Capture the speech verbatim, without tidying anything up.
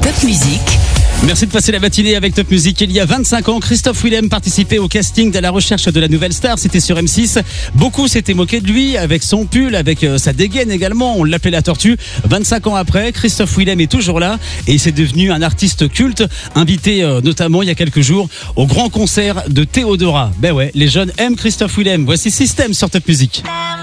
Top Music. Merci de passer la matinée avec Top Music. Il y a vingt-cinq ans, Christophe Willem participait au casting de la recherche de la nouvelle star. C'était sur M six. Beaucoup s'étaient moqués de lui avec son pull, avec sa dégaine également. On l'appelait la tortue. vingt-cinq ans après, Christophe Willem est toujours là et c'est devenu un artiste culte, invité euh, notamment il y a quelques jours au grand concert de Théodora. Ben ouais, les jeunes aiment Christophe Willem. Voici Système sur Top Music.